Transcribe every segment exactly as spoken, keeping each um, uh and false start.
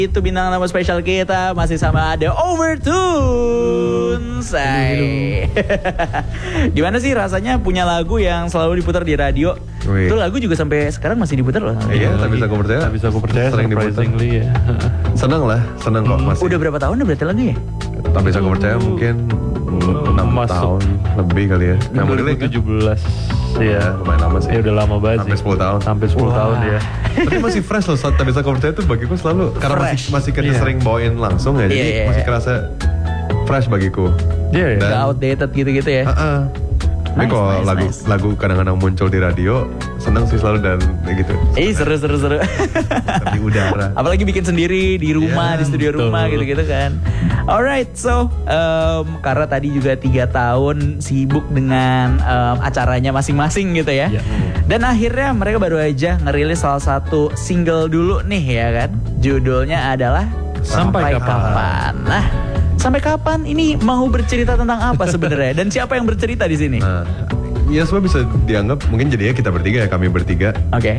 Itu bintang tamu spesial kita masih sama ada Overtones. Gimana sih rasanya punya lagu yang selalu diputar di radio? Wih. Itu lagu juga sampai sekarang masih diputar loh. Iya, tak bisa aku percaya. Tak bisa aku percaya, sering diputar. Ya. Senang lah, senang kok masih. Udah berapa tahun berarti lagu ya? Tak bisa aku percaya mungkin enam tahun lebih kali ya. Nah, dua ribu tujuh belas ya, lumayan lama sih. Ya udah lama banget. Sampai sepuluh tahun. Sampai sepuluh tahun ya. Tapi masih fresh loh, saat tak bisa aku percaya tuh bagiku selalu karena masih masih kerja yeah. sering bawain langsung ya, yeah, jadi yeah, masih kerasa fresh bagiku. Iya, yeah, yeah. Gak outdated gitu-gitu ya. Uh-uh. Tapi nice, kalau nice, lagu nice. lagu kadang-kadang muncul di radio, seneng sih selalu dan gitu. Eh seru seru seru. Di udara. Apalagi bikin sendiri di rumah, yeah, di studio betul. Rumah gitu-gitu kan. Alright, so um, karena tadi juga tiga tahun sibuk dengan um, acaranya masing-masing gitu ya. Yeah. Dan akhirnya mereka baru aja ngerilis salah satu single dulu nih ya kan. Judulnya adalah Sampai, Sampai Kapan. Kapan. Nah. Sampai kapan ini mau bercerita tentang apa sebenarnya dan siapa yang bercerita di sini? Nah, ya semua bisa dianggap mungkin jadinya kita bertiga ya, kami bertiga. Oke. Okay.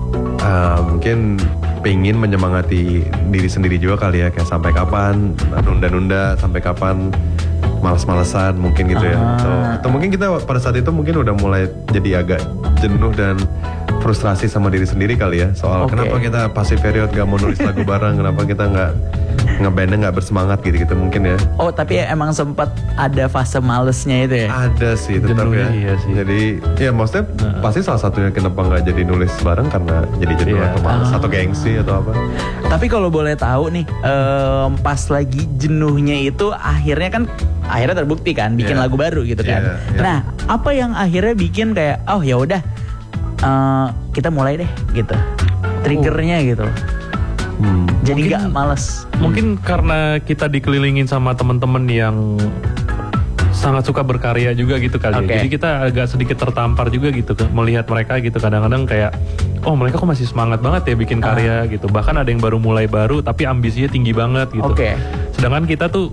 Uh, mungkin pengen menyemangati diri sendiri juga kali ya, kayak sampai kapan nunda-nunda, sampai kapan malas-malasan mungkin gitu ya. Ah. Atau, atau mungkin kita pada saat itu mungkin udah mulai jadi agak jenuh dan frustrasi sama diri sendiri kali ya. Soal okay. kenapa kita passive period gak mau nulis lagu bareng, kenapa kita gak ngebandnya gak bersemangat gitu-gitu mungkin ya. Oh tapi ya, emang sempat ada fase malesnya itu ya? Ada sih tetap ya. Iya sih. Jadi ya maksudnya uh. pasti salah satunya kenapa gak jadi nulis bareng karena jadi jenuh yeah. atau males uh. atau gengsi atau apa. Tapi kalau boleh tahu nih, um, pas lagi jenuhnya itu akhirnya kan akhirnya terbukti kan bikin yeah. lagu baru gitu kan. Yeah, yeah. Nah, apa yang akhirnya bikin kayak oh ya udah uh, kita mulai deh gitu. Triggernya oh. gitu. Hmm. Jadi nggak males. Mungkin hmm. karena kita dikelilingin sama teman-teman yang sangat suka berkarya juga gitu kali. Okay. Jadi kita agak sedikit tertampar juga gitu melihat mereka gitu. Kadang-kadang kayak oh mereka kok masih semangat banget ya bikin karya uh. gitu. Bahkan ada yang baru mulai baru tapi ambisinya tinggi banget gitu. Okay. Sedangkan kita tuh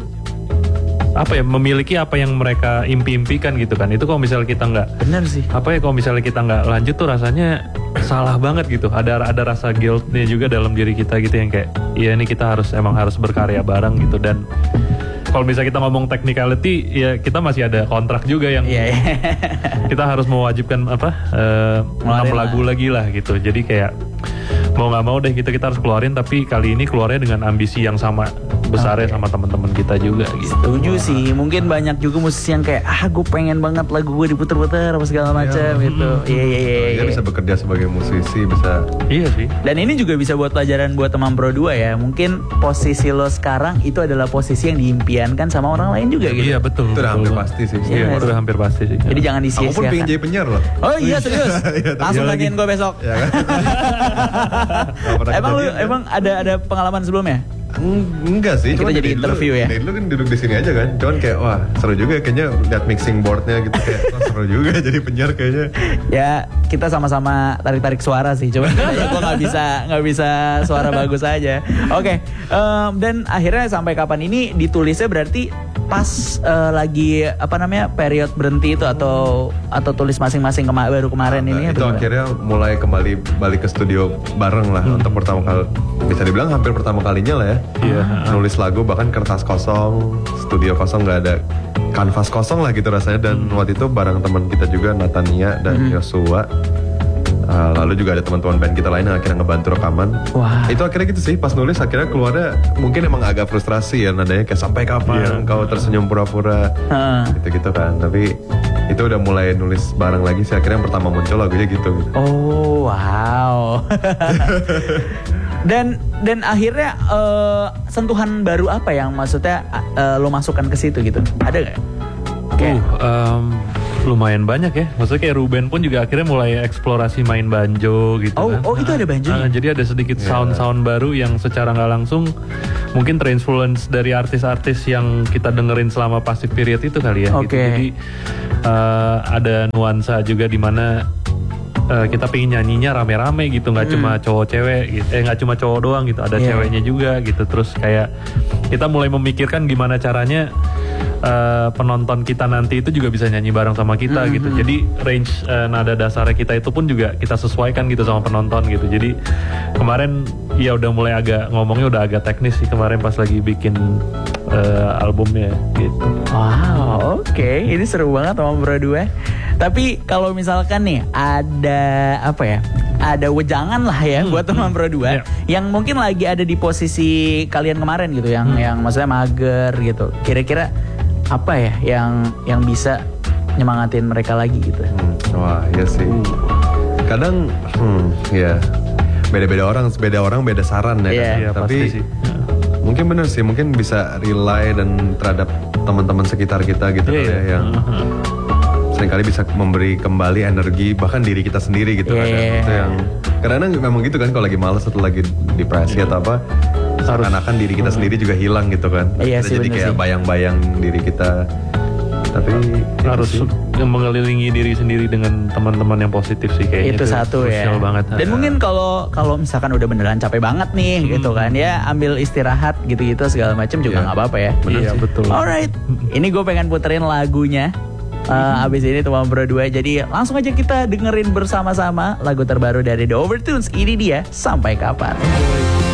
apa ya memiliki apa yang mereka impi-impikan gitu kan. Itu kalau misalnya kita nggak bener sih. Apa ya kalau misalnya kita nggak lanjut tuh rasanya salah banget gitu. Ada ada rasa guilt-nya juga dalam diri kita gitu yang kayak iya ini kita harus emang harus berkarya bareng gitu. Dan kalau misalnya kita ngomong technicality ya kita masih ada kontrak juga yang yeah, yeah. kita harus mewajibkan apa uh, enam lagu lagi lah gitu. Jadi kayak mau nggak mau deh kita kita harus keluarin, tapi kali ini keluarnya dengan ambisi yang sama besarnya okay. sama teman-teman kita juga gitu. Setuju Wah. sih. Mungkin banyak juga musisi yang kayak ah gue pengen banget lagu gue diputer-puter apa segala macam ya. gitu. Iya iya iya. Dia bisa bekerja sebagai musisi, bisa. Iya sih. Dan ini juga bisa buat pelajaran buat teman Pro dua ya. Mungkin posisi lo sekarang itu adalah posisi yang diimpiankan sama orang lain juga gitu. Iya betul. Itu udah hampir pasti sih. Iya, itu udah hampir pasti sih. Jadi jangan disia-siakan. Aku pun pengen jadi penyiar loh. Oh iya serius. Langsung nanyain gue besok. Ya, kan? Emang lu emang ada ada pengalaman sebelumnya? Enggak sih, kita jadi interview dulu, ya. Dari dulu kan duduk di sini aja kan. Cuman kayak wah seru juga kayaknya lihat mixing boardnya gitu kayak wah, seru juga jadi penyiar kayaknya. Ya kita sama-sama tarik-tarik suara sih. Cuman ya gue nggak bisa nggak bisa suara bagus aja. Oke. Okay. Um, dan akhirnya sampai kapan ini ditulisnya berarti pas uh, lagi apa namanya period berhenti itu atau atau tulis masing-masing kema- baru kemarin nah, ini itu akhirnya mulai kembali balik ke studio bareng lah hmm. untuk pertama kali bisa dibilang hampir pertama kalinya lah ya. Iya. Nulis lagu bahkan kertas kosong, studio kosong, nggak ada kanvas kosong lah gitu rasanya. Dan hmm. waktu itu bareng teman kita juga Natania dan hmm. Yosua. Uh, lalu juga ada teman-teman band kita lain yang akhirnya ngebantu rekaman. Wah. Itu akhirnya gitu sih pas nulis akhirnya keluarnya mungkin emang agak frustrasi ya nadanya kayak sampai kapan yeah. kau tersenyum pura-pura uh. gitu-gitu kan. Tapi itu udah mulai nulis bareng lagi sih akhirnya yang pertama muncul lagunya gitu. Oh wow. Dan dan akhirnya uh, sentuhan baru apa yang maksudnya uh, lo masukkan ke situ gitu? Ada nggak? Okay. Uh, um, lumayan banyak ya. Maksudnya kayak Ruben pun juga akhirnya mulai eksplorasi main banjo gitu oh, kan. Oh itu ada banjo? Uh, jadi ada sedikit yeah. sound-sound baru yang secara nggak langsung mungkin terinfluence dari artis-artis yang kita dengerin selama passive period itu kali ya. Oke. Okay. Gitu. Jadi uh, ada nuansa juga di mana uh, kita pengen nyanyinya rame-rame gitu, nggak hmm. cuma cowok cewek gitu. Eh nggak cuma cowok doang gitu, ada yeah. ceweknya juga gitu. Terus kayak kita mulai memikirkan gimana caranya uh, penonton kita nanti itu juga bisa nyanyi bareng sama kita mm-hmm. gitu. Jadi range uh, nada dasarnya kita itu pun juga kita sesuaikan gitu sama penonton gitu. Jadi kemarin ya udah mulai agak ngomongnya udah agak teknis sih kemarin pas lagi bikin uh, albumnya gitu. Wow, oke, okay. Ini seru banget sama berdua. Tapi kalau misalkan nih ada apa ya? Ada wejangan lah ya hmm, buat teman berdua yeah. yang mungkin lagi ada di posisi kalian kemarin gitu, yang hmm. yang maksudnya mager gitu. Kira-kira apa ya yang yang bisa nyemangatin mereka lagi gitu? Hmm, wah, iya sih. Kadang hmm, ya beda-beda orang, beda orang beda saran ya. Yeah. Kan? Yeah, Tapi sih. mungkin bener sih, mungkin bisa rely dan terhadap teman-teman sekitar kita gitu yeah, ya, yeah. yang uh-huh. seringkali bisa memberi kembali energi bahkan diri kita sendiri gitu yeah. kan ya. Itu yang kadang-kadang memang gitu kan, kalau lagi malas atau lagi depresi yeah. atau apa, seakan-akan diri kita uh-huh. sendiri juga hilang gitu kan. Iya kita sih, jadi kayak sih. bayang-bayang diri kita. Tapi harus mengelilingi diri sendiri dengan teman-teman yang positif sih kayaknya. Itu satu ya. Banget. Dan mungkin kalau kalau misalkan udah beneran capek banget nih hmm. gitu kan ya, ambil istirahat gitu-gitu segala macam juga nggak yeah. apa-apa ya. Iya betul. Alright, ini gue pengen puterin lagunya. Uh, abis ini teman berdua, jadi langsung aja kita dengerin bersama-sama lagu terbaru dari The Overtones. Ini dia Sampai Kapan.